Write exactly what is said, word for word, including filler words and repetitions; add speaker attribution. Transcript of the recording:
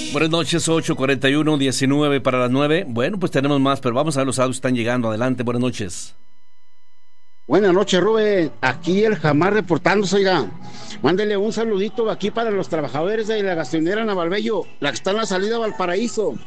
Speaker 1: Buenas noches, ocho cuarenta y uno, diecinueve para las nueve. Bueno, pues tenemos más, pero vamos a ver los audios que están llegando. Adelante, buenas noches.
Speaker 2: Buenas noches, Rubén. Aquí el Jamás reportándose, oiga. Mándele un saludito aquí para los trabajadores de la gasolinera Navalbello, la que está en la salida a Valparaíso.